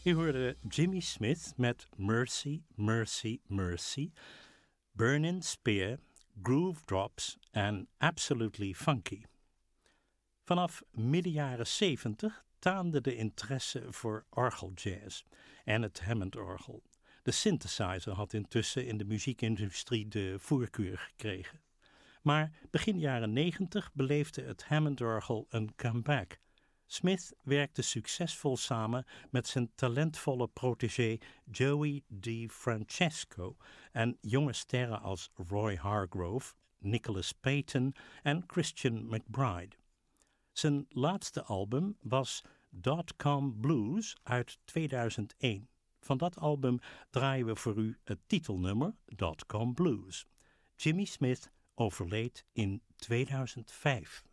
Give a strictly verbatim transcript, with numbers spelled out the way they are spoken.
Je hoorde Jimmy Smith met Mercy, Mercy, Mercy, Burning Spear, Groove Drops en Absolutely Funky. Vanaf midden jaren zeventig taande de interesse voor orgeljazz en het Hammond-orgel. De synthesizer had intussen in de muziekindustrie de voorkeur gekregen. Maar begin jaren negentig beleefde het Hammond-orgel een comeback. Smith werkte succesvol samen met zijn talentvolle protégé Joey DeFrancesco en jonge sterren als Roy Hargrove, Nicholas Payton en Christian McBride. Zijn laatste album was Dot-Com Blues uit tweeduizend één. Van dat album draaien we voor u het titelnummer Dot-Com Blues. Jimmy Smith overleed in tweeduizend vijf.